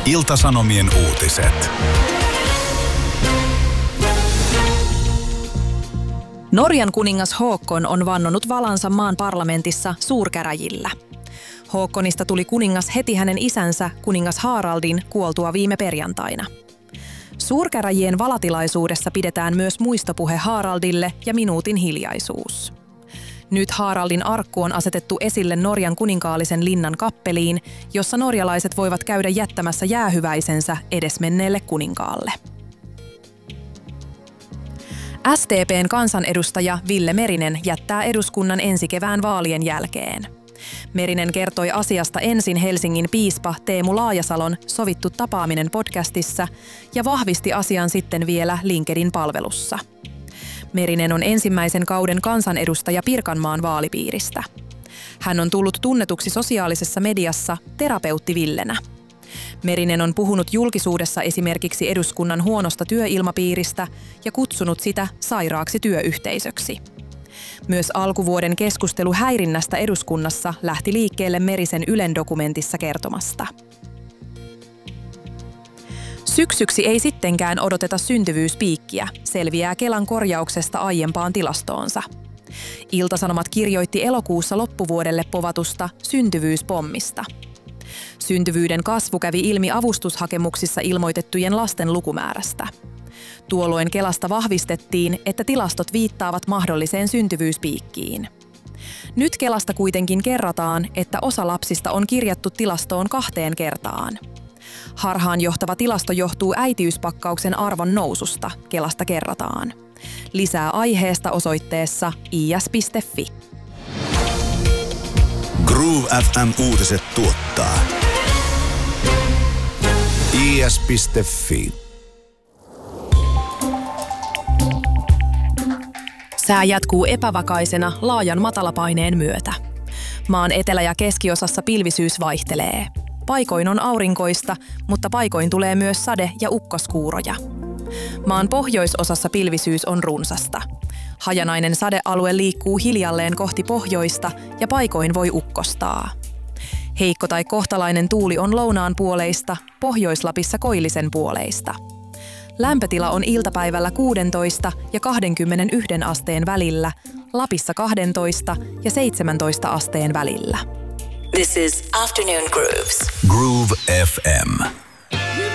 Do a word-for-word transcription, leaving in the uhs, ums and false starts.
Ilta-Sanomien uutiset. Norjan kuningas Håkon on vannonut valansa maan parlamentissa suurkäräjillä. Håkonista tuli kuningas heti hänen isänsä, kuningas Haraldin, kuoltua viime perjantaina. Suurkäräjien valatilaisuudessa pidetään myös muistopuhe Haraldille ja minuutin hiljaisuus. Nyt Haraldin arkku on asetettu esille Norjan kuninkaallisen linnan kappeliin, jossa norjalaiset voivat käydä jättämässä jäähyväisensä edesmenneelle kuninkaalle. S D P:n kansanedustaja Ville Merinen jättää eduskunnan ensi kevään vaalien jälkeen. Merinen kertoi asiasta ensin Helsingin piispa Teemu Laajasalon Sovittu tapaaminen podcastissa ja vahvisti asian sitten vielä LinkedIn-palvelussa. Merinen on ensimmäisen kauden kansanedustaja Pirkanmaan vaalipiiristä. Hän on tullut tunnetuksi sosiaalisessa mediassa terapeutti Villenä. Merinen on puhunut julkisuudessa esimerkiksi eduskunnan huonosta työilmapiiristä ja kutsunut sitä sairaaksi työyhteisöksi. Myös alkuvuoden keskustelu häirinnästä eduskunnassa lähti liikkeelle Merisen Ylen dokumentissa kertomasta. Syksyksi ei sittenkään odoteta syntyvyyspiikkiä, selviää Kelan korjauksesta aiempaan tilastoonsa. Ilta-Sanomat kirjoitti elokuussa loppuvuodelle povatusta syntyvyyspommista. Syntyvyyden kasvu kävi ilmi avustushakemuksissa ilmoitettujen lasten lukumäärästä. Tuolloin Kelasta vahvistettiin, että tilastot viittaavat mahdolliseen syntyvyyspiikkiin. Nyt Kelasta kuitenkin kerrataan, että osa lapsista on kirjattu tilastoon kahteen kertaan. Harhaanjohtava tilasto johtuu äitiyspakkauksen arvon noususta, Kelasta kerrataan. Lisää aiheesta osoitteessa i s piste f i. Groove F M-uutiset tuottaa i s piste f i. Sää jatkuu epävakaisena laajan matalapaineen myötä. Maan etelä- ja keskiosassa pilvisyys vaihtelee. Paikoin on aurinkoista, mutta paikoin tulee myös sade- ja ukkoskuuroja. Maan pohjoisosassa pilvisyys on runsasta. Hajanainen sadealue liikkuu hiljalleen kohti pohjoista ja paikoin voi ukkostaa. Heikko tai kohtalainen tuuli on lounaan puoleista, Pohjois-Lapissa koillisen puoleista. Lämpötila on iltapäivällä kuusitoista ja kaksikymmentäyksi asteen välillä, Lapissa kaksitoista ja seitsemäntoista asteen välillä. This is Afternoon Grooves. Groove F M.